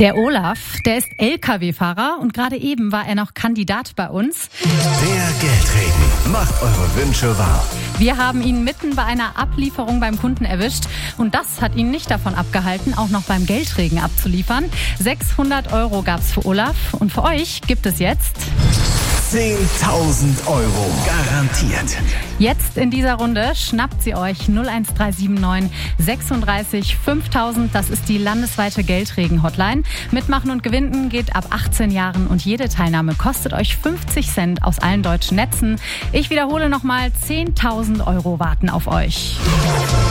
Der Olaf, der ist LKW-Fahrer und gerade eben war er noch Kandidat bei uns. Der Geldregen macht eure Wünsche wahr. Wir haben ihn mitten bei einer Ablieferung beim Kunden erwischt und das hat ihn nicht davon abgehalten, auch noch beim Geldregen abzuliefern. 600 € gab's für Olaf und für euch gibt es jetzt 10.000 € garantiert. Jetzt in dieser Runde schnappt sie euch 01379 36 5000. Das ist die landesweite Geldregen-Hotline. Mitmachen und gewinnen geht ab 18 Jahren und jede Teilnahme kostet euch 50 Cent aus allen deutschen Netzen. Ich wiederhole nochmal, 10.000 € warten auf euch.